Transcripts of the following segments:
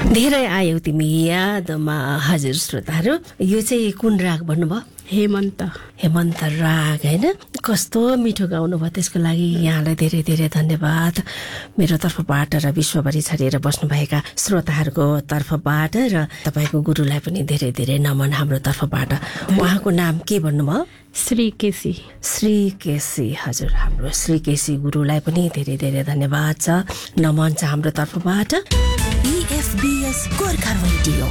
धेरै आयो तिमी यादमा। हजुर श्रोताहरू, यो चाहिँ कुन राग भन्नुभयो? हेमन्त राग होइन? कस्तो मिठो गाउनु भयो, त्यसको लागि यहाँलाई धेरै धेरै धन्यवाद मेरो तर्फबाट र विश्वभरि छरिएर बस्नुभएका श्रोताहरूको तर्फबाट, र तपाईँको गुरुलाई पनि धेरै धेरै नमन हाम्रो तर्फबाट। उहाँको नाम के भन्नुभयो? श्री केसी। हजुर, हाम्रो श्री केसी गुरुलाई पनि धेरै धेरै धन्यवाद छ, नमन छ हाम्रो तर्फबाट। EFBS Gorkha radio.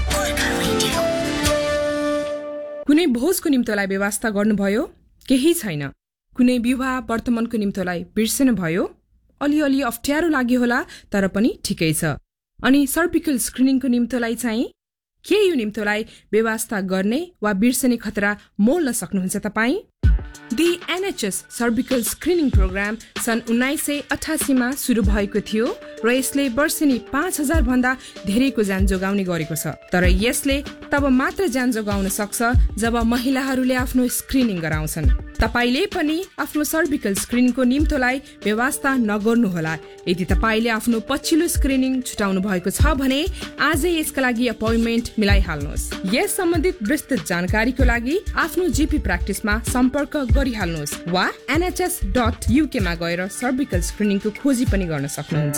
कुनै भोजको निम्तोलाई व्यवस्था गर्नुभयो? केही छैन। कुनै विवाह वर्तमानको निम्तोलाई बिर्सनु भयो? अलिअलि अप्ठ्यारो लाग्यो होला, तर पनि ठिकै छ। अनि सर्भिकल स्क्रिनिङको निम्तोलाई चाहिँ के यो निम्तोलाई व्यवस्था गर्ने वा बिर्सने खतरा मोल्न सक्नुहुन्छ तपाईँ? The NHS cervical screening programme सन् 1988 मा सुरु भएको थियो र यसले वर्षेनी 5000 भन्दा धेरैको ज्यान जोगाउने गरेको छ। तर यसले तब मात्र ज्यान जोगाउन सक्छ जब महिलाहरूले आफ्नो स्क्रिनिङ गराउँछन्। तपाईले पनि आफ्नो सर्भिकल स्क्रिनिङको निम्तोलाई व्यवस्था नगर्नुहोला। यदि तपाईले आफ्नो पछिल्लो स्क्रिनिङ छुटाउनु भएको छ भने आजै यसका लागि अपोइन्टमेन्ट मिलाइहाल्नुहोस्। यस सम्बन्धित विस्तृत जानकारीको लागि आफ्नो GP प्र्याक्टिसमा सम्पर्क गरिहाल्नुहोस् वा nhs.uk मा गएर सर्भिकल स्क्रिनिङको खोजी पनि गर्न सक्नुहुन्छ।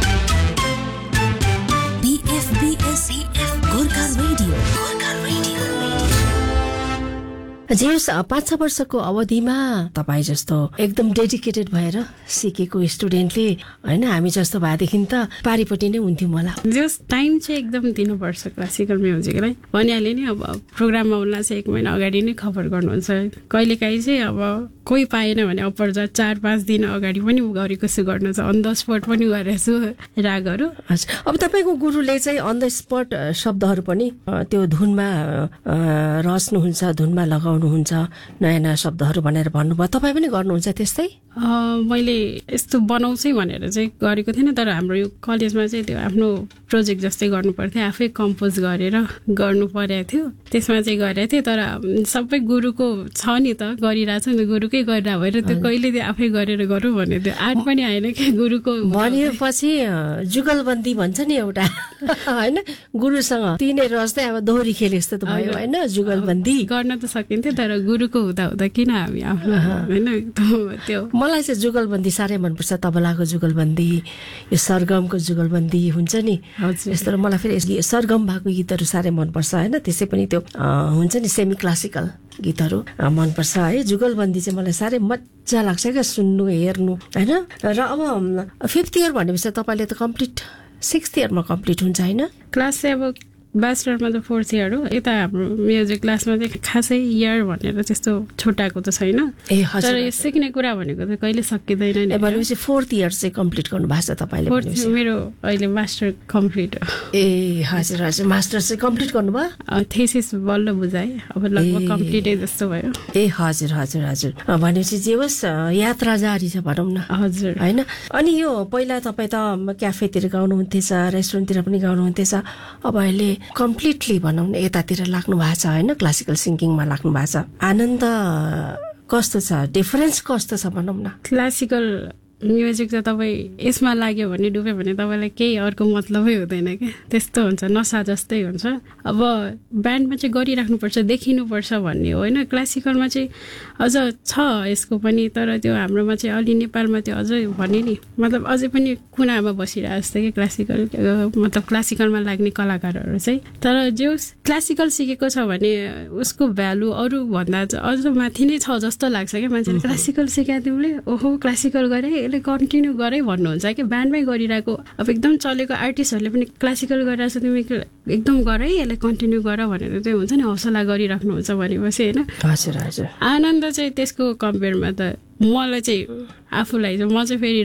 जेस 5-6 वर्षको अवधिमा तपाईँ जस्तो एकदम डेडिकेटेड भएर सिकेको स्टुडेन्टले होइन, हामी जस्तो भएदेखि त पारिपट्टि नै हुन्थ्यौँ होला। जस टाइम चाहिँ एकदम दिनुपर्छ क्लासिकल म्युजिकलाई। भनिहालेँ नि, अब प्रोग्राममा उनलाई चाहिँ 1 महिना अगाडि नै खबर गर्नुहुन्छ। कहिलेकाहीँ चाहिँ अब कोही पाएन भने अपरजा 4-5 दिन अगाडि पनि गरेको छु, गर्नु छ अन द स्पट पनि गरेको छु रागहरू। हजुर, अब तपाईँको गुरुले चाहिँ अन द स्पट शब्दहरू पनि त्यो धुनमा रच्नुहुन्छ, धुनमा लगाउनुहुन्छ, नयाँ नयाँ शब्दहरू भनेर भन्नुभयो। तपाईँ पनि गर्नुहुन्छ त्यस्तै? मैले यस्तो बनाउँछु भनेर चाहिँ गरेको थिएन, तर हाम्रो यो कलेजमा चाहिँ त्यो आफ्नो प्रोजेक्ट जस्तै गर्नु पर्थ्यो, आफै कम्पोज गरेर गर्नु परेको थियो। त्यसमा चाहिँ गरेको थिएँ, तर सबै गुरुको छ नि त, गरिरहेछ नि, गुरुकै गरेर भएर त्यो कहिले त्यो आफै गरेर गरौँ भने त्यो आर्ट पनि आएन कि गुरुको भनेपछि जुगलबन्दी भन्छ नि एउटा होइन, गुरुसँग तिनै रच्दै अब दोहोरी खेले जस्तो त भयो होइन, जुगलबन्दी गर्न त सकिन्थ्यो, तर गुरुको हुँदा हुँदा किन हामी आफ्नो होइन त्यो। मलाई चाहिँ जुगलबन्दी साह्रै मनपर्छ, तबलाको जुगलबन्दी, यो सरगमको जुगलबन्दी हुन्छ नि यस्तो। र मलाई फेरि सरगम भएको गीतहरू साह्रै मनपर्छ होइन, त्यसै पनि त्यो हुन्छ नि सेमी क्लासिकल गीतहरू मनपर्छ है। जुगलबन्दी चाहिँ मलाई साह्रै मजा लाग्छ क्या सुन्नु हेर्नु होइन। र अब 5th इयर भनेपछि तपाईँले त कम्प्लिट 6th इयरमा कम्प्लिट हुन्छ होइन? क्लास चाहिँ अब ब्याचलरमा त 4th इयर हो। यता हाम्रो म्युजिक क्लासमा चाहिँ खासै इयर भनेर त्यस्तो छुट्याएको त छैन। तर यो सिक्ने कुरा भनेको त कहिले सकिँदैन नि। भनेपछि 4th इयर चाहिँ कम्प्लिट गर्नु भएको छ तपाईँले? मेरो अहिले मास्टर कम्प्लिट हो। हजुर हजुर, मास्टर चाहिँ कम्प्लिट गर्नुभयो? थेसिस बल्ल बुझाएँ, अब लगभग कम्प्लिटै जस्तो भयो। हजुर हजुर हजुर, भनेपछि जे होस् यात्रा जारी छ भनौँ न। हजुर होइन। अनि यो पहिला तपाईँ त क्याफेतिर गाउनुहुन्थेछ, रेस्टुरेन्टतिर पनि गाउनुहुन्थेछ, अब अहिले कम्प्लिटली भनौँ न यतातिर लाग्नु भएको छ होइन, क्लासिकल सिङ्गिङमा लाग्नु भएको छ। आनन्द कस्तो छ, डिफरेन्स कस्तो छ भनौँ न? क्लासिकल म्युजिक त तपाईँ यसमा लाग्यो भने डुब्यो भने तपाईँलाई केही अर्को मतलबै हुँदैन क्या, त्यस्तो हुन्छ, नसा जस्तै हुन्छ। अब ब्यान्डमा चाहिँ गरिराख्नुपर्छ, देखिनुपर्छ भन्ने हो होइन। क्लासिकलमा चाहिँ अझ छ यसको पनि, तर त्यो हाम्रोमा चाहिँ अलि नेपालमा त्यो अझै भने नि मतलब अझै पनि कुनामा बसिरहेको जस्तो कि क्लासिकल मतलब क्लासिकलमा लाग्ने कलाकारहरू चाहिँ। तर जो क्लासिकल सिकेको छ भने उसको भ्यालु अरूभन्दा अझ माथि नै छ जस्तो लाग्छ क्या मान्छेले। क्लासिकल सिकाए तिमीले, ओहो क्लासिकल गरे, यसले कन्टिन्यू गरे भन्नुहुन्छ कि ब्यान्डमै गरिरहेको अब एकदम चलेको आर्टिस्टहरूले पनि क्लासिकल गरिरहेको छ, तिमी एकदम गर है, यसलाई कन्टिन्यू गर भनेर चाहिँ हुन्छ नि, हौसला गरिराख्नुहुन्छ भनेपछि होइन। हजुर हजुर, आनन्द चाहिँ त्यसको कम्पेयरमा त मलाई चाहिँ आफूलाई चाहिँ म चाहिँ फेरि